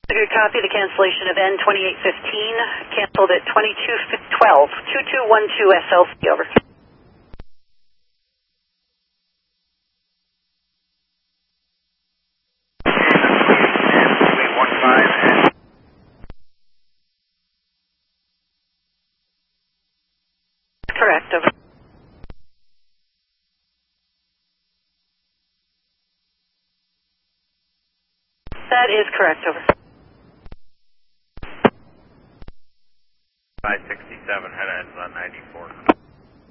Good copy. The cancellation of N2815 canceled at 2212, 2212 SLC, over. Correct, over. That is correct, over.